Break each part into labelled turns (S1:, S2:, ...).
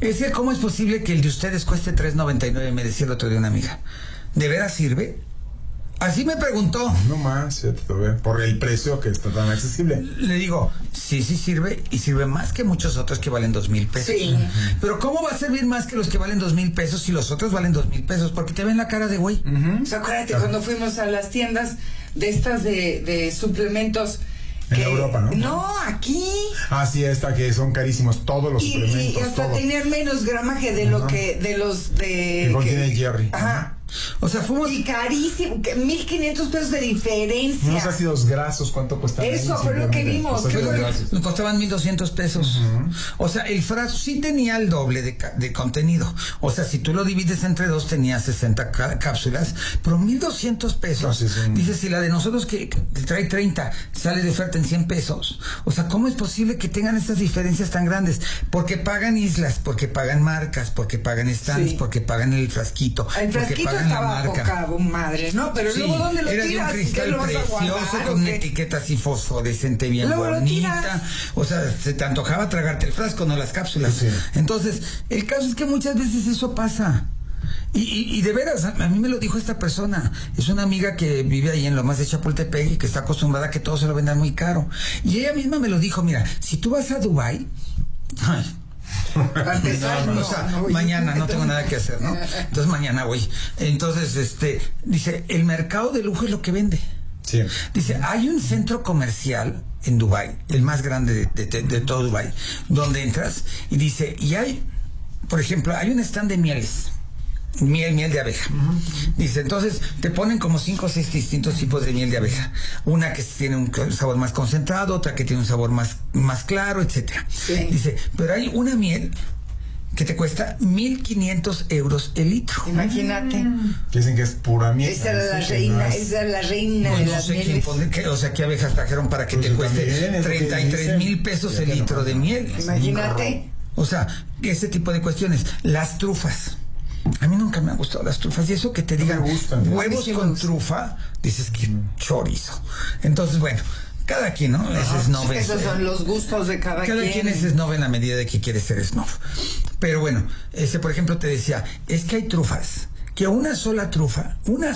S1: Es que, ¿cómo es posible que el de ustedes cueste $3.99? Me decía el otro día una amiga. ¿De veras sirve? Así me preguntó.
S2: No más, por el precio que está tan accesible.
S1: Le digo, sí sirve, y sirve más que muchos otros que valen $2,000.
S3: Sí.
S1: Pero ¿cómo va a servir más que los que valen $2,000 si los otros valen $2,000? Porque te ven la cara de güey.
S3: O sea, acuérdate cuando fuimos a las tiendas de estas de suplementos.
S2: En Europa, ¿no?
S3: No, aquí.
S2: Ah, sí, esta que son carísimos todos los suplementos.
S3: Y hasta
S2: todo.
S3: tenían menos gramaje de lo que de los de.
S2: Igual tiene Jerry.
S3: Ajá.
S1: O sea, fuimos...
S3: Y carísimo, $1,500 de diferencia.
S2: Unos ácidos grasos, ¿cuánto cuestan?
S3: Eso fue lo que vimos.
S1: Nos costaban $1,200. O sea, el frasco sí tenía el doble de contenido. O sea, si tú lo divides entre dos, tenía 60 cápsulas, pero $1,200.
S2: No, sí.
S1: Dices, si la de nosotros que trae 30 sale de oferta en $100. O sea, ¿cómo es posible que tengan estas diferencias tan grandes? Porque pagan islas, porque pagan marcas, porque pagan stands, porque pagan el frasquito.
S3: El frasquito estaba poca madre, ¿no? Pero luego, ¿dónde lo
S1: era
S3: tiras?
S1: De un cristal
S3: ¿Lo vas a
S1: precioso
S3: guardar,
S1: con una etiqueta así fosforescente bien
S3: luego
S1: bonita. O sea, se te antojaba tragarte el frasco, no las cápsulas.
S2: Sí.
S1: Entonces, el caso es que muchas veces eso pasa. Y de veras, a mí me lo dijo esta persona. Es una amiga que vive ahí en Lomas de Chapultepec y que está acostumbrada a que todo se lo vendan muy caro. Y ella misma me lo dijo, mira, si tú vas a Dubái... mañana no tengo nada que hacer, ¿no? Entonces mañana voy. Entonces, dice, el mercado de lujo es lo que vende.
S2: Sí.
S1: Dice, hay un centro comercial en Dubái, el más grande de todo Dubái, donde entras y dice, y hay, por ejemplo, hay un stand de mieles. Miel de abeja. Dice, entonces te ponen como 5 o 6 distintos tipos de miel de abeja. Una que tiene un sabor más concentrado, otra que tiene un sabor más claro, etcétera.
S3: Sí.
S1: Dice, pero hay una miel que te cuesta 1,500 euros el litro.
S3: Imagínate.
S2: Dicen que es pura miel.
S3: Esa era la reina
S1: Pues
S3: de
S1: no
S3: las
S1: sé
S3: mieles.
S1: o sea, qué abejas trajeron para que
S2: Pues
S1: te cueste
S2: también,
S1: 33,000 pesos el litro de miel.
S3: Imagínate.
S1: O sea, ese tipo de cuestiones. Las trufas. A mí nunca me han gustado las trufas. Y eso que te digan
S2: me gustan.
S1: huevos con trufa, dices que chorizo. Entonces, bueno, cada quien, ¿no? Es snob.
S3: Esos son los gustos de cada quien.
S1: Cada quien es snob en la medida de que quiere ser snob. Pero bueno, por ejemplo, te decía, es que hay trufas que una sola trufa,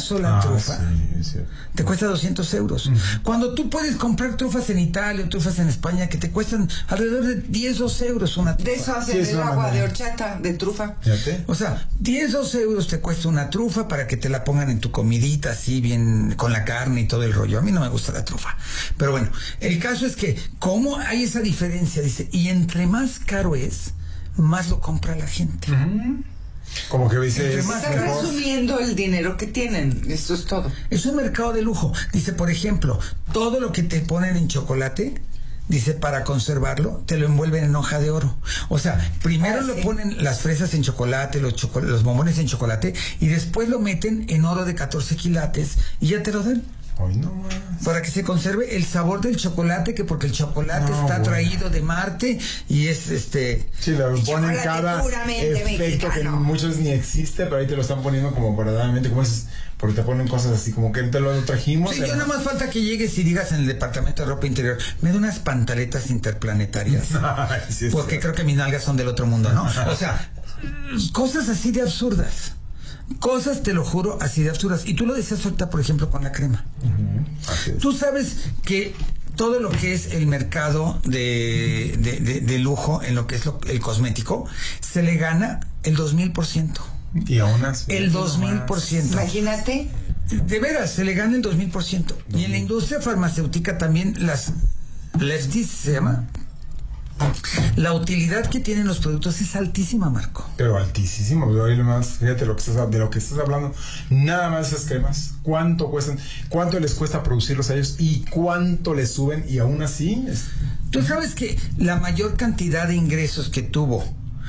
S2: sí,
S1: te cuesta 200 euros. Cuando tú puedes comprar trufas en Italia o trufas en España que te cuestan alrededor de 10, 12 euros una trufa.
S3: De eso hacen el agua de horchata, de trufa.
S2: Fíjate.
S1: O sea, 10, 12 euros te cuesta una trufa para que te la pongan en tu comidita así bien con la carne y todo el rollo. A mí no me gusta la trufa. Pero bueno, el caso es que ¿cómo hay esa diferencia? Dice, y entre más caro es, más lo compra la gente.
S2: Como que dice,
S1: Entre más
S3: Están resumiendo el dinero que tienen. Esto es todo.
S1: es un mercado de lujo. Dice, por ejemplo, todo lo que te ponen en chocolate, dice, para conservarlo, te lo envuelven en hoja de oro. O sea, primero lo ponen las fresas en chocolate, los bombones en chocolate, y después lo meten en oro de 14 quilates y ya te lo dan.
S2: Hoy no más.
S1: Para que se conserve el sabor del chocolate, que porque el chocolate está traído de Marte y es
S2: Sí, le ponen cada efecto
S3: mexicano.
S2: que muchos ni existe, pero ahí te lo están poniendo como verdaderamente, como es, porque te ponen cosas así como que te lo trajimos.
S1: Sí, yo nada más falta que llegues y digas en el departamento de ropa interior, me da unas pantaletas interplanetarias.
S2: Ay, sí,
S1: Porque creo que mis nalgas son del otro mundo, ¿no? O sea, cosas así de absurdas. Cosas, te lo juro, así de absurdas. Y tú lo decías ahorita, por ejemplo, con la crema.
S2: Así es.
S1: Tú sabes que todo lo que es el mercado de lujo, en lo que es el cosmético, se le gana el 2,000%.
S2: Y aún así.
S1: El 2,000%.
S3: Imagínate.
S1: De veras, se le gana el 2,000%. Y en la industria farmacéutica también las lefties se llama. La utilidad que tienen los productos es altísima, Marco.
S2: Pero altísimo, pero ahí más, fíjate de lo que estás hablando, nada más esas cremas, cuánto cuestan, cuánto les cuesta producirlos a ellos y cuánto les suben, y aún así
S1: Tú sabes que la mayor cantidad de ingresos que tuvo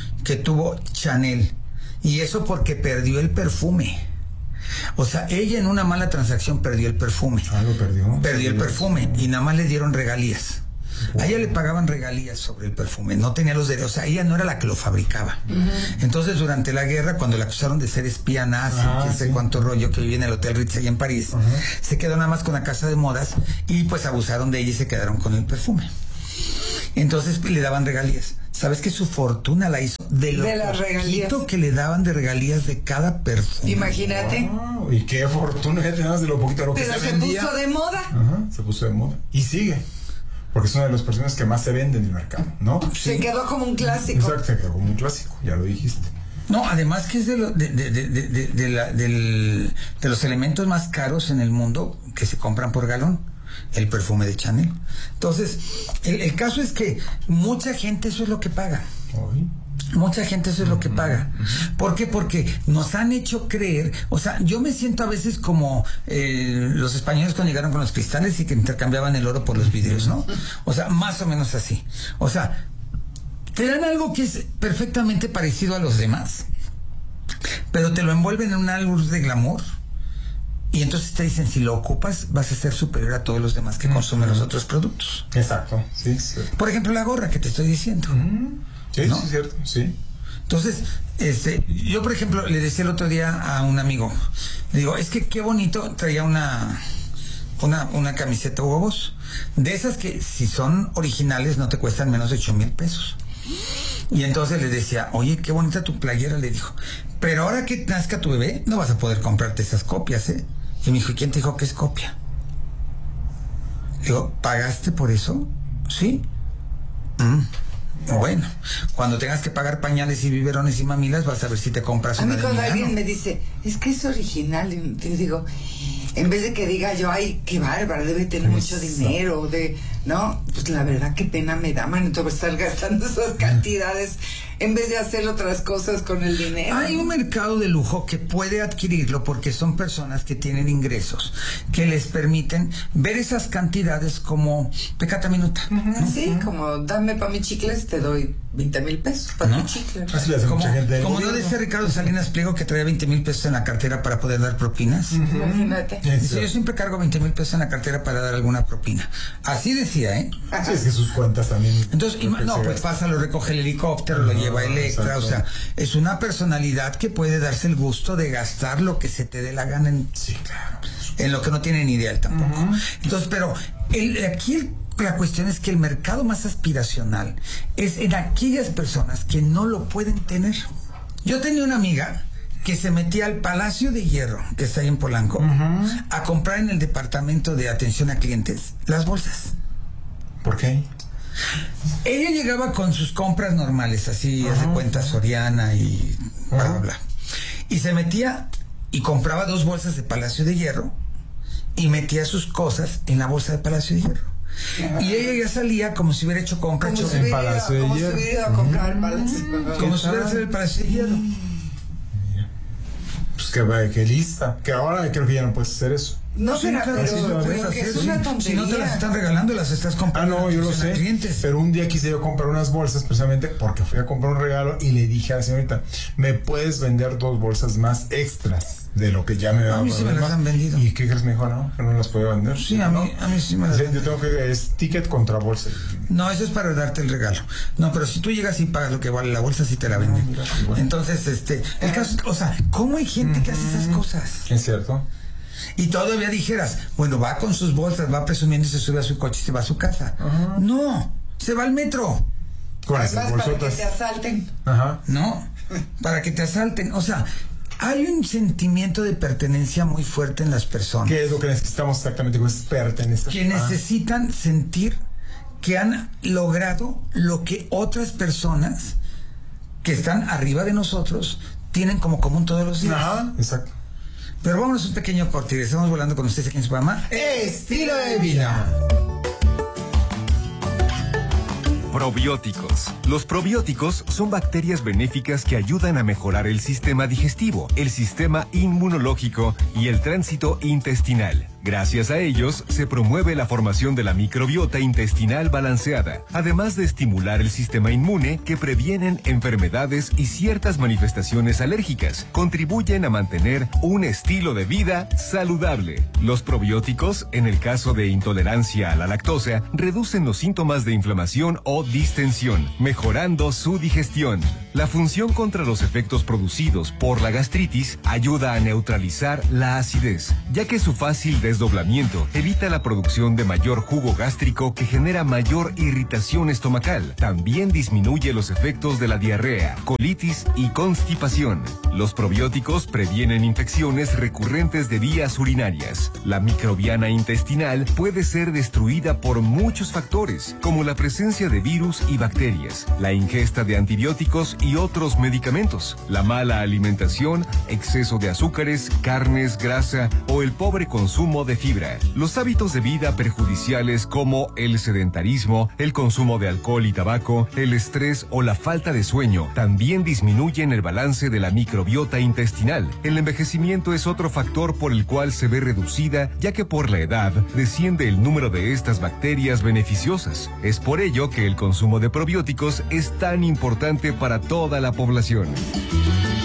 S1: Chanel, y eso porque perdió el perfume. O sea, ella en una mala transacción perdió el perfume.
S2: Lo perdió.
S1: Perdió el perfume y nada más le dieron regalías. A ella le pagaban regalías sobre el perfume, no tenía los derechos, o sea, ella no era la que lo fabricaba. Entonces, durante la guerra, cuando la acusaron de ser espía nazi, quién sé cuánto rollo, que vivía en el Hotel Ritz allá en París, se quedó nada más con la casa de modas y pues abusaron de ella y se quedaron con el perfume. Entonces le daban regalías. ¿Sabes que su fortuna la hizo de lo
S3: las regalías
S1: que le daban de regalías de cada perfume.
S3: Imagínate.
S2: Wow, y qué fortuna que tenías de lo poquito de lo que
S3: Pero
S2: se
S3: se
S2: vendía.
S3: puso de moda.
S2: Ajá, se puso de moda. Y sigue. Porque es una de las personas que más se vende en el mercado, ¿no?
S3: Se quedó como un clásico.
S2: Exacto, se quedó como un clásico, ya lo dijiste.
S1: No, además que es de los elementos más caros en el mundo que se compran por galón, el perfume de Chanel. Entonces, el caso es que mucha gente eso es lo que paga.
S2: Ay.
S1: Mucha gente eso es lo que paga. ¿Por qué? Porque nos han hecho creer, o sea, yo me siento a veces como los españoles cuando llegaron con los cristales y que intercambiaban el oro por los vidrios, ¿no? O sea, más o menos así. O sea, te dan algo que es perfectamente parecido a los demás, pero te lo envuelven en una luz de glamour y entonces te dicen, si lo ocupas vas a ser superior a todos los demás que consumen los otros productos.
S2: Exacto, sí, sí.
S1: Por ejemplo, la gorra que te estoy diciendo.
S2: Sí,
S1: ¿no?
S2: sí, es cierto, sí.
S1: Entonces, yo por ejemplo le decía el otro día a un amigo, le digo, es que qué bonito, traía una camiseta Hugo Boss, de esas que si son originales no te cuestan menos de 8,000 pesos. Y entonces le decía, oye, qué bonita tu playera, le dijo, pero ahora que nazca tu bebé no vas a poder comprarte esas copias, ¿eh? Y me dijo, ¿quién te dijo que es copia? Le digo, ¿pagaste por eso? Sí. Bueno, cuando tengas que pagar pañales y biberones y mamilas, vas a ver si te compras
S3: A
S1: una
S3: mí
S1: de
S3: cuando
S1: Milano.
S3: alguien me dice, es que es original, y yo digo, en vez de que diga yo, ay, qué bárbara, debe tener mucho dinero, no, pues la verdad qué pena me da, manito, por estar gastando esas cantidades en vez de hacer otras cosas con el dinero.
S1: Hay un mercado de lujo que puede adquirirlo porque son personas que tienen ingresos que les permiten ver esas cantidades como pecata minuta. ¿no?
S3: Sí, como dame para mis chicles, te doy 20,000 pesos para
S1: ¿No?
S3: tu chicle.
S2: Así le hace
S1: Como,
S2: mucha gente del
S1: como no
S2: gobierno.
S1: decía Ricardo Salinas Pliego que traía 20,000 pesos en la cartera para poder dar propinas.
S3: Imagínate.
S1: Dice, yo siempre cargo 20,000 pesos en la cartera para dar alguna propina. Así decía, ¿eh?
S2: Sí, es que sus cuentas también.
S1: Entonces, no, pues pasa, lo recoge el helicóptero, lo lleva Electra,
S2: exacto.
S1: o sea, es una personalidad que puede darse el gusto de gastar lo que se te dé la gana
S2: Sí, claro.
S1: en lo que no tiene ni idea él tampoco. Entonces, pero la cuestión es que el mercado más aspiracional es en aquellas personas que no lo pueden tener. Yo tenía una amiga que se metía al Palacio de Hierro, que está ahí en Polanco, a comprar en el departamento de atención a clientes las bolsas.
S2: ¿Por qué?
S1: Ella llegaba con sus compras normales, así, hace cuenta Soriana y bla, bla, bla. Y se metía y compraba 2 bolsas de Palacio de Hierro y metía sus cosas en la bolsa de Palacio de Hierro. Y ella ya salía como si hubiera hecho compra
S3: Como
S1: choque.
S3: si
S2: Palacio de Hierro.
S3: hubiera ido a comprar el Palacio.
S1: Como si hubiera sido el Palacio de Hierro.
S2: Pues que lista. Que ahora creo que ya no puedes hacer eso.
S3: No,
S1: Sí,
S3: pero,
S1: claro, sí lo puedes
S3: que
S1: hacer,
S3: es una
S1: sí.
S3: tontería.
S1: Si no te las están regalando, las estás comprando.
S2: No, yo lo
S1: atención a
S2: sé.
S1: clientes.
S2: Pero un día quise yo comprar unas bolsas precisamente porque fui a comprar un regalo y le dije a la señorita, ¿me puedes vender 2 bolsas más extras de lo que ya me va
S1: A mí sí me las han vendido.
S2: ¿Y qué crees? Me dijo, no, que no las puedo vender.
S1: Sí, a mí sí me las
S2: Sí, yo tengo que, es ticket contra bolsa.
S1: No, eso es para darte el regalo. No, pero si tú llegas y pagas lo que vale la bolsa, sí te la venden.
S2: mira, qué bueno.
S1: Entonces, el caso, o sea, ¿cómo hay gente que hace esas cosas?
S2: Es cierto.
S1: Y todavía dijeras, bueno, va con sus bolsas, va presumiendo y se sube a su coche y se va a su casa. No, se va al metro,
S2: Con esas
S3: Además, para que
S2: bolsotas.
S3: te asalten.
S2: Ajá.
S1: ¿no? Para que te asalten. O sea, hay un sentimiento de pertenencia muy fuerte en las personas.
S2: ¿Qué es lo que necesitamos exactamente? Pues pertenecer.
S1: Que necesitan sentir que han logrado lo que otras personas que están arriba de nosotros tienen como común todos los días.
S2: Ajá, exacto.
S1: Pero vámonos un pequeño corte y estamos volando con ustedes aquí en su programa
S2: Estilo de vida.
S4: Probióticos. Los probióticos son bacterias benéficas que ayudan a mejorar el sistema digestivo, el sistema inmunológico y el tránsito intestinal. Gracias a ellos, se promueve la formación de la microbiota intestinal balanceada, además de estimular el sistema inmune que previenen enfermedades y ciertas manifestaciones alérgicas. Contribuyen a mantener un estilo de vida saludable. Los probióticos, en el caso de intolerancia a la lactosa, reducen los síntomas de inflamación o distensión, mejorando su digestión. La función contra los efectos producidos por la gastritis ayuda a neutralizar la acidez, ya que su fácil desdoblamiento evita la producción de mayor jugo gástrico que genera mayor irritación estomacal. También disminuye los efectos de la diarrea, colitis y constipación. Los probióticos previenen infecciones recurrentes de vías urinarias. La microbiana intestinal puede ser destruida por muchos factores, como la presencia de virus y bacterias, la ingesta de antibióticos y otros medicamentos, la mala alimentación, exceso de azúcares, carnes, grasa o el pobre consumo de fibra. Los hábitos de vida perjudiciales como el sedentarismo, el consumo de alcohol y tabaco, el estrés o la falta de sueño también disminuyen el balance de la microbiota intestinal. El envejecimiento es otro factor por el cual se ve reducida, ya que por la edad desciende el número de estas bacterias beneficiosas. Es por ello que el consumo de probióticos es tan importante para toda la población.